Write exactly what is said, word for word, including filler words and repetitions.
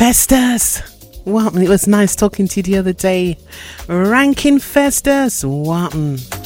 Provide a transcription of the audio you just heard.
Festus. What? It was nice talking to you the other day. Ranking Festus. What?